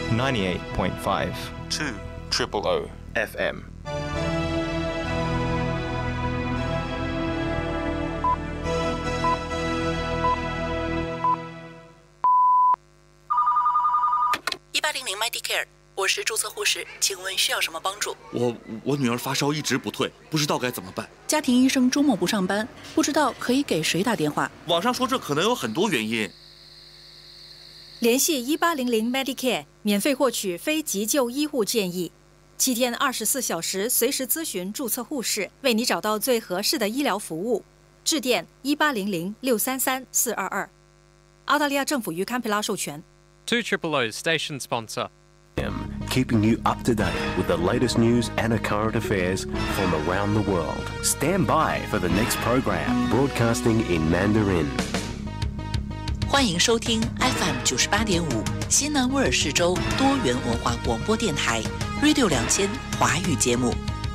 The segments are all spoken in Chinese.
98.5 2 FM。 1800 Medicare， 我是注册护士，请问需要什么帮助？ 我女儿发烧一直不退，不知道该怎么办。 家庭医生周末不上班，不知道可以给谁打电话。 网上说这可能有很多原因。 联系1800 Medicare， 免费获取非急救医护建议，7天24小时随时咨询注册护士，为你找到最合适的医疗服务。致电1800 633 422。澳大利亚政府于堪培拉授权。 200 station sponsor. Keeping you up to date with the latest news and current affairs from around the world. Stand by for the next program, broadcasting in Mandarin. 欢迎收听 FM 98.5新南威尔士州多元文化广播电台 Radio 2000华语节目。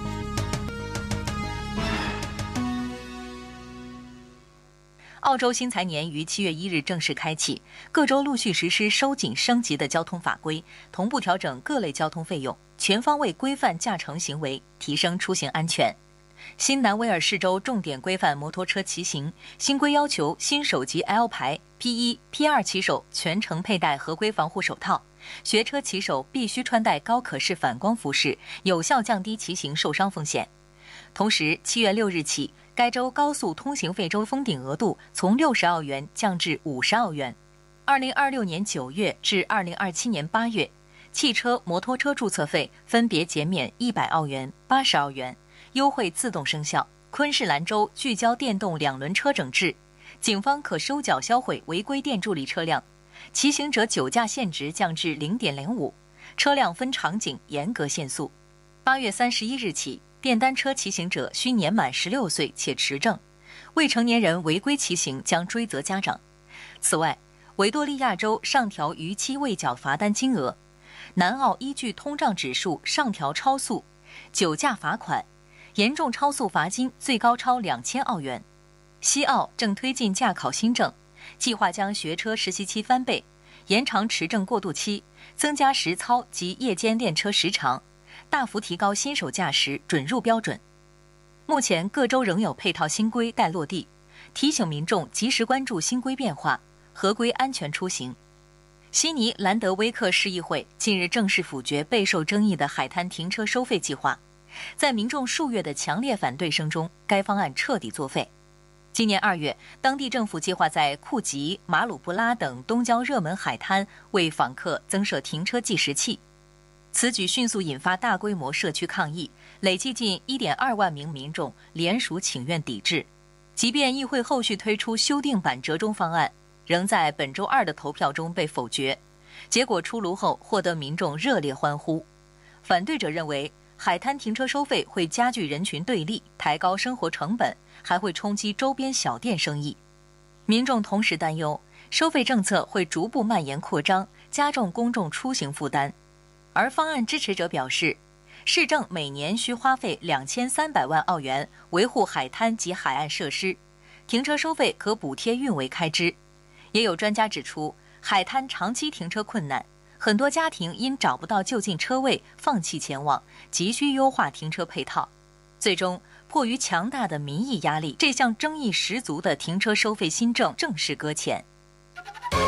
澳洲新财年于7月1日正式开启，各州陆续实施收紧升级的交通法规，同步调整各类交通费用，全方位规范驾乘行为，提升出行安全。新南威尔士州重点规范摩托车骑行，新规要求新手级 L 牌、P1、P2 骑手全程佩戴合规防护手套，学车骑手必须穿戴高可视反光服饰，有效降低骑行受伤风险。同时，7月6日起，该州高速通行费州封顶额度从60澳元降至50澳元。2026年9月至2027年8月，汽车、摩托车注册费分别减免100澳元、80澳元，优惠自动生效。昆士兰州聚焦电动2轮车整治，警方可收缴销毁违规电助力车辆，骑行者酒驾限值降至 0.05， 车辆分场景严格限速。8月31日起，电单车骑行者需年满16岁且持证，未成年人违规骑行将追责家长。此外，维多利亚州上调逾期未缴罚单金额，南澳依据通胀指数上调超速、酒驾罚款，严重超速罚金最高超2000澳元。西澳正推进驾考新政，计划将学车实习期翻倍，延长持证过渡期，增加实操及夜间练车时长，大幅提高新手驾驶准入标准。目前各州仍有配套新规待落地，提醒民众及时关注新规变化，合规安全出行。悉尼兰德威克市议会近日正式否决备受争议的海滩停车收费计划，在民众数月的强烈反对声中，该方案彻底作废。今年2月，当地政府计划在库吉、马鲁布拉等东郊热门海滩为访客增设停车计时器。此举迅速引发大规模社区抗议，累计近 1.2 万名民众联署请愿抵制。即便议会后续推出修订版折中方案，仍在本周2的投票中被否决。结果出炉后，获得民众热烈欢呼。反对者认为，海滩停车收费会加剧人群对立，抬高生活成本，还会冲击周边小店生意。民众同时担忧，收费政策会逐步蔓延扩张，加重公众出行负担。而方案支持者表示，市政每年需花费2300万澳元维护海滩及海岸设施，停车收费可补贴运维开支。也有专家指出，海滩长期停车困难，很多家庭因找不到就近车位放弃前往，急需优化停车配套。最终，迫于强大的民意压力，这项争议十足的停车收费新政正式搁浅。